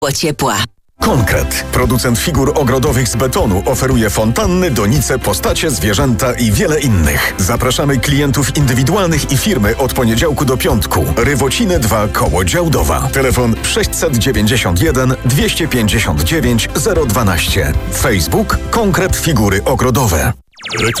ciepła. Konkret. Producent figur ogrodowych z betonu oferuje fontanny, donice, postacie, zwierzęta i wiele innych. Zapraszamy klientów indywidualnych i firmy od poniedziałku do piątku. Rywociny 2 koło Działdowa. Telefon 691 259 012. Facebook Konkret Figury Ogrodowe.